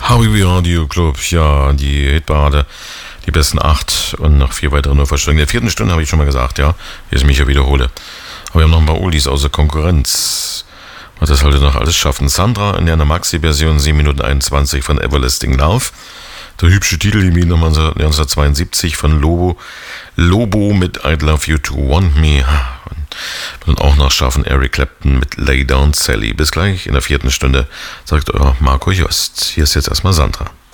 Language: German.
HBB Radio Club, ja, die Hitparade, die besten 8 und noch 4 weitere nur verstehen. In der 4. Stunde habe ich schon mal gesagt, ja, wie ich mich ja wiederhole. Aber wir haben noch ein paar Oldies außer Konkurrenz. Was das heute noch alles schaffen. Sandra in der Maxi-Version 7 Minuten 21 von Everlasting Love. Der hübsche Titel, die Lied 1972 von Lobo mit I'd Love You to Want Me. Und auch noch schaffen Eric Clapton mit Lay Down Sally. Bis gleich in der 4. Stunde, sagt euer Marco Jost. Hier ist jetzt erstmal Sandra.